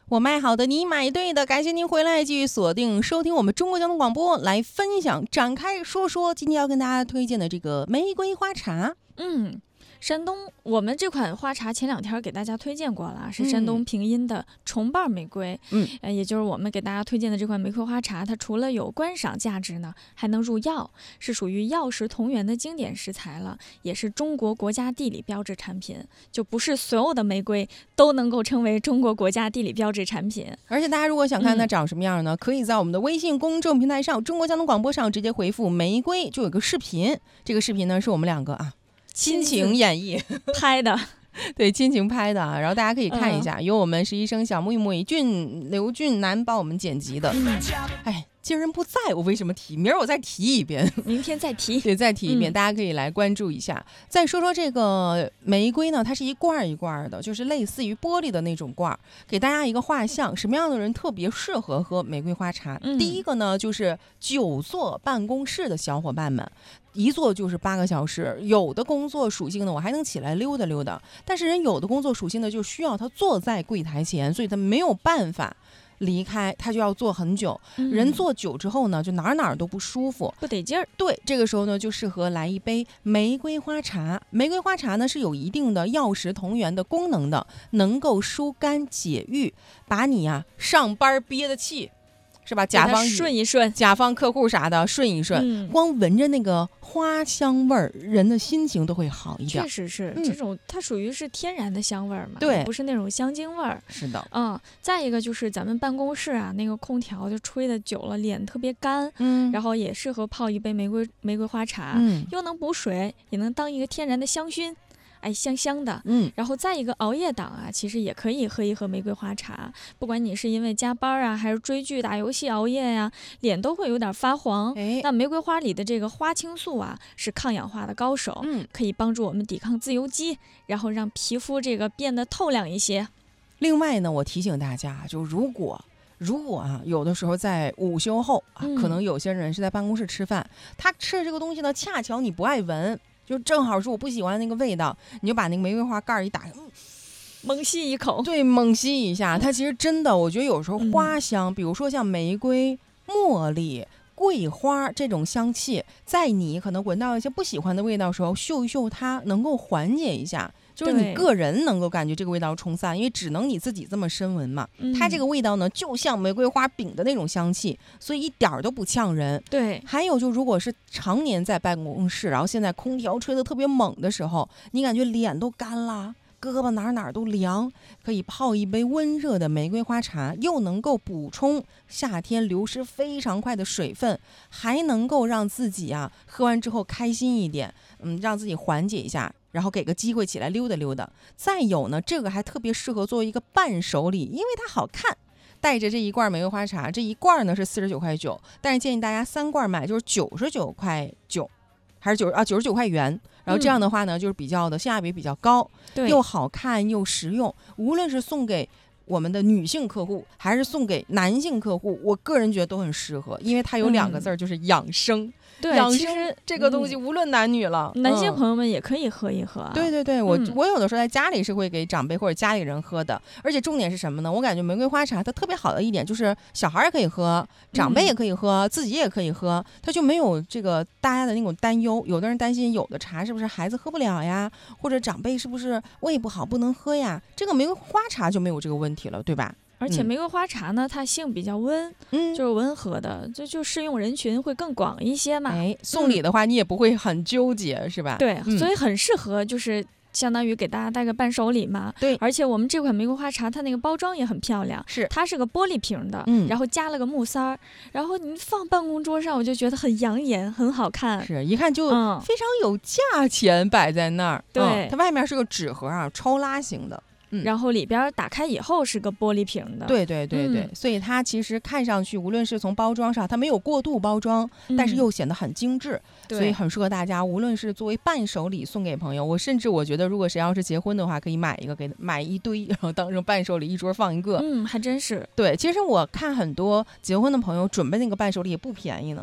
我卖好的，你买对的。感谢您回来继续锁定收听我们中国交通广播，来分享展开说说今天要跟大家推荐的这个玫瑰花茶。 山东我们这款花茶前2天给大家推荐过了，是山东平阴的重瓣玫瑰。也就是我们给大家推荐的这款玫瑰花茶，它除了有观赏价值呢，还能入药，是属于药食同源的经典食材了，也是中国国家地理标志产品。就不是所有的玫瑰都能够称为中国国家地理标志产品。 而且大家如果想看它长什么样呢，可以在我们的微信公众平台上中国交通广播上直接回复玫瑰，就有个视频。这个视频呢是我们2个亲情演绎拍的对，亲情拍的然后大家可以看一下，由我们实习生小木美俊、刘俊南帮我们剪辑的。今人不在，我为什么提？明儿我再提一遍， 明天再提。 对，再提一遍，大家可以来关注一下。再说说这个玫瑰呢，它是一罐一罐的，就是类似于玻璃的那种罐，给大家一个画像，什么样的人特别适合喝玫瑰花茶。第一个呢，就是久坐办公室的小伙伴们，一坐就是8个小时，有的工作属性呢，我还能起来溜达溜达，但是人有的工作属性呢，就需要他坐在柜台前，所以他没有办法离开，他就要坐很久。人坐久之后呢，就哪都不舒服， 不得劲儿。 对，这个时候呢，就适合来一杯玫瑰花茶。玫瑰花茶呢是有一定的药食同源的功能的，能够疏肝解郁，把你上班憋的气，是吧？甲方顺一顺， 甲方客户啥的顺一顺，光闻着那个花香味儿，人的心情都会好一点。 确实是，这种它属于是天然的香味儿嘛， 对， 不是那种香精味儿。 是的， 再一个就是咱们办公室那个空调就吹的久了，脸特别干，然后也适合泡一杯玫瑰花茶，又能补水，也能当一个天然的香薰。香香的，然后再一个熬夜党其实也可以喝一喝玫瑰花茶。不管你是因为加班还是追剧、打游戏熬夜脸都会有点发黄。那玫瑰花里的这个花青素是抗氧化的高手，可以帮助我们抵抗自由基，然后让皮肤这个变得透亮一些。 另外呢，我提醒大家，就如果有的时候在午休后可能有些人是在办公室吃饭，他吃的这个东西呢，恰巧你不爱闻。就正好是我不喜欢那个味道，你就把那个玫瑰花盖一打开， 猛吸一口。 对，猛吸一下。它其实真的，我觉得有时候花香，比如说像玫瑰、茉莉、桂花这种香气，在你可能闻到一些不喜欢的味道的时候，嗅一嗅它，能够缓解一下。就是你个人能够感觉这个味道冲散，因为只能你自己这么深闻嘛。它这个味道呢，就像玫瑰花饼的那种香气，所以一点都不呛人。 对， 还有就如果是常年在办公室，然后现在空调吹得特别猛的时候，你感觉脸都干了，胳膊哪都凉，可以泡一杯温热的玫瑰花茶，又能够补充夏天流失非常快的水分，还能够让自己喝完之后开心一点，让自己缓解一下，然后给个机会起来溜达溜达。再有呢，这个还特别适合作为一个伴手礼，因为它好看。带着这一罐玫瑰花茶，这一罐呢是49.9块，但是建议大家3罐买，就是99.9块，还是99块元。然后这样的话呢，就是比较的性价比比较高，又好看又实用。无论是送给我们的女性客户，还是送给男性客户，我个人觉得都很适合，因为它有2个字，就是养生。 对， 养生这个东西无论男女了， 男性朋友们也可以喝一喝。 对，我有的时候在家里是会给长辈或者家里人喝的。而且重点是什么呢？我感觉玫瑰花茶它特别好的一点就是小孩也可以喝，长辈也可以喝，自己也可以喝，它就没有这个大家的那种担忧。有的人担心有的茶是不是孩子喝不了呀，或者长辈是不是胃不好不能喝呀，这个玫瑰花茶就没有这个问题了，对吧？ 而且玫瑰花茶呢，它性比较温，就是温和的，就适用人群会更广一些嘛。 送礼的话你也不会很纠结，是吧？ 对，所以很适合，就是相当于给大家带个伴手礼嘛。 对， 而且我们这款玫瑰花茶，它那个包装也很漂亮，它是个玻璃瓶的，然后加了个木塞儿，然后你放办公桌上，我就觉得很养眼，很好看， 是一看就非常有价钱摆在那儿。 对， 它外面是个纸盒抽拉型的。 然后里边打开以后是个玻璃瓶的。 对，所以它其实看上去无论是从包装上，它没有过度包装，但是又显得很精致，所以很适合大家，无论是作为伴手礼送给朋友，我觉得如果谁要是结婚的话，可以买一个，买一堆，然后当成伴手礼，一桌放一个。 还真是。 对，其实我看很多结婚的朋友准备那个伴手礼也不便宜呢。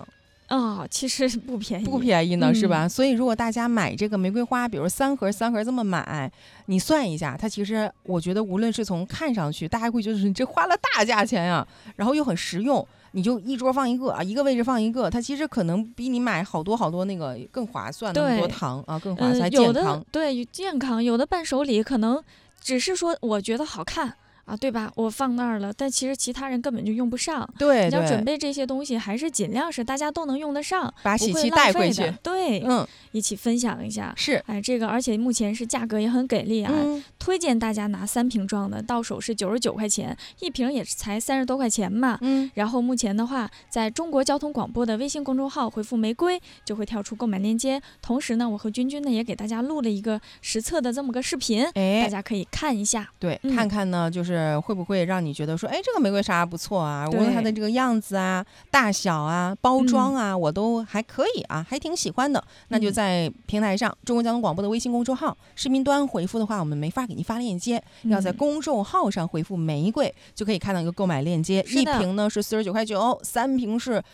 其实不便宜， 不便宜呢，是吧？所以如果大家买这个玫瑰花，比如3盒3盒这么买，你算一下，它其实我觉得无论是从看上去，大家会觉得你这花了大价钱呀，然后又很实用，你就一桌放一个啊，一个位置放一个，它其实可能比你买好多那个更划算，那么多糖啊更划算，健康。 对，健康。有的伴手礼可能只是说我觉得好看。对吧？我放那儿了，但其实其他人根本就用不上。 对， 你要准备这些东西，还是尽量是大家都能用得上， 把喜气带回去。 对，一起分享一下。 是， 这个而且目前是价格也很给力啊，推荐大家拿3瓶装的，到手是99块钱，一瓶也才30多块钱嘛。然后目前的话，在中国交通广播的微信公众号回复玫瑰，就会跳出购买链接。同时呢，我和君君呢也给大家录了一个实测的这么个视频，大家可以看一下。 对，看看呢，就是会不会让你觉得说，这个玫瑰沙不错啊，无论它的这个样子啊、大小啊、包装啊，我都还可以啊，还挺喜欢的。那就在平台上，中国交通广播的微信公众号视频端回复的话，我们没法给您发链接，要在公众号上回复玫瑰，就可以看到一个购买链接。一瓶呢是49块9， 3瓶是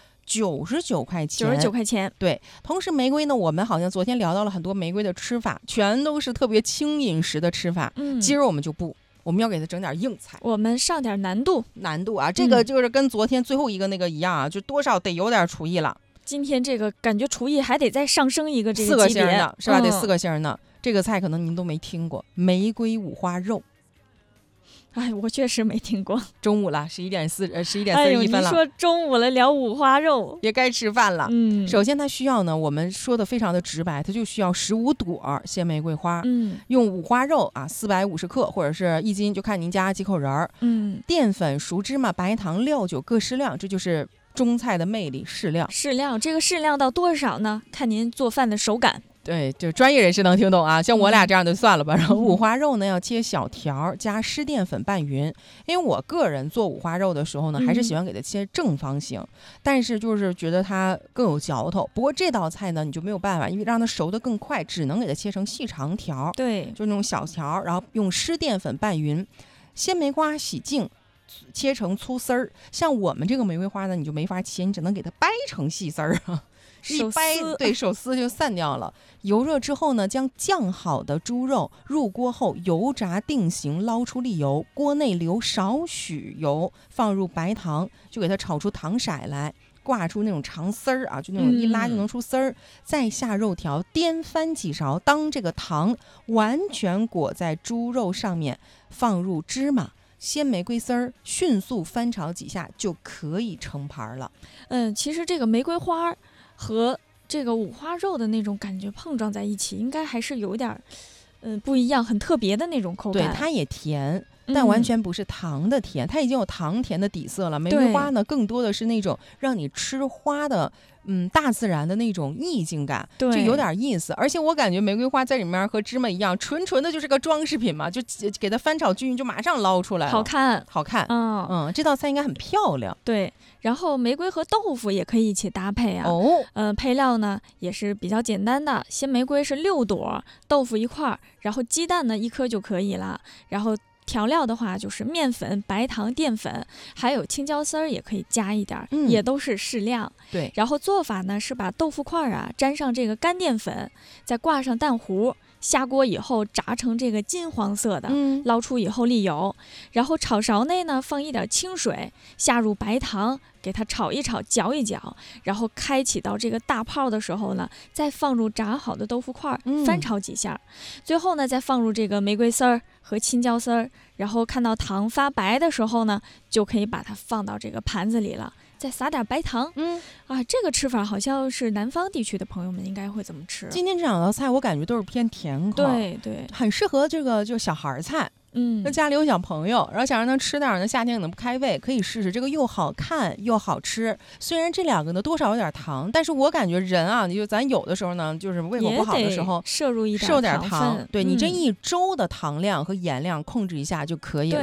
99块钱 ，99块钱。 对，同时玫瑰呢，我们好像昨天聊到了很多玫瑰的吃法，全都是特别轻饮食的吃法。今儿我们就不。我们要给它整点硬菜， 我们上点难度啊！这个就是跟昨天最后一个那个一样啊，就多少得有点厨艺了。 今天这个感觉厨艺还得再上升一个这个 4个星呢，是吧？得4个星呢。这个菜可能您都没听过，玫瑰五花肉。 我确实没听过。 中午了，11点41分了。 你说中午了聊五花肉， 也该吃饭了。首先它需要呢，我们说的非常的直白，它就需要15朵鲜玫瑰花。用五花肉啊，450克或者是1斤，就看您家几口人。淀粉、熟芝麻、白糖、料酒各适量，这就是中菜的魅力，适量。 这个适量到多少呢？看您做饭的手感。 对，就专业人士能听懂啊，像我俩这样就算了吧。然后五花肉呢要切小条，加湿淀粉拌匀。因为我个人做五花肉的时候呢，还是喜欢给它切正方形，但是就是觉得它更有嚼头。不过这道菜呢，你就没有办法，因为让它熟得更快，只能给它切成细长条。 对， 就那种小条，然后用湿淀粉拌匀。鲜玫花洗净，切成粗丝儿。像我们这个玫瑰花呢，你就没法切，你只能给它掰成细丝儿啊。一掰，对，手撕就散掉了。油热之后呢，将酱好的猪肉入锅后油炸定型，捞出沥油，锅内留少许油，放入白糖，就给它炒出糖色来，挂出那种长丝儿啊，就那种一拉就能出丝儿。再下肉条，颠翻几勺，当这个糖完全裹在猪肉上面，放入芝麻、鲜玫瑰丝儿，迅速翻炒几下就可以盛盘了。 其实这个玫瑰花和这个五花肉的那种感觉碰撞在一起，应该还是有点不一样，很特别的那种口感。 对，它也甜，但完全不是糖的甜，它已经有糖甜的底色了。玫瑰花呢，更多的是那种让你吃花的大自然的那种意境感，就有点意思。而且我感觉玫瑰花在里面和芝麻一样，纯的就是个装饰品嘛，就给它翻炒均匀，就马上捞出来了， 好看。 这道菜应该很漂亮。 对，然后玫瑰和豆腐也可以一起搭配啊。配料呢也是比较简单的，鲜玫瑰是6朵，豆腐1块，然后鸡蛋呢1颗就可以了。然后调料的话就是面粉、白糖、淀粉，还有青椒丝儿也可以加一点，也都是适量。 对， 然后做法呢是把豆腐块啊沾上这个干淀粉，再挂上蛋糊，下锅以后炸成这个金黄色的，捞出以后沥油，然后炒勺内呢放一点清水，下入白糖，给它炒一炒，搅一搅，然后开启到这个大泡的时候呢，再放入炸好的豆腐块，翻炒几下，最后呢再放入这个玫瑰丝儿和青椒丝儿，然后看到糖发白的时候呢，就可以把它放到这个盘子里了，再撒点白糖。这个吃法好像是南方地区的朋友们应该会怎么吃。 今天这2道菜我感觉都是偏甜口， 对， 很适合这个就小孩菜。那家里有小朋友，然后想让他吃点呢，夏天可能不开胃，可以试试这个，又好看又好吃。虽然这2个呢多少有点糖，但是我感觉人啊，就咱有的时候呢，就是胃口不好的时候， 摄入点糖。对，你这1周的糖量和盐量控制一下就可以了。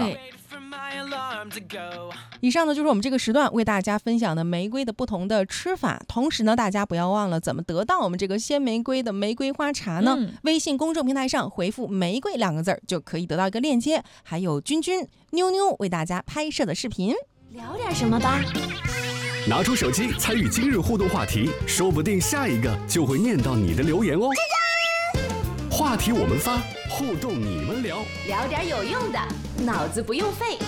以上呢就是我们这个时段为大家分享的玫瑰的不同的吃法。同时呢，大家不要忘了怎么得到我们这个鲜玫瑰的玫瑰花茶呢？微信公众平台上回复玫瑰2个字就可以得到一个链接，还有君君妞妞为大家拍摄的视频。 聊点什么吧。 拿出手机参与今日互动话题，说不定下一个就会念到你的留言哦。话题我们发，互动你们聊， 聊点有用的，脑子不用费。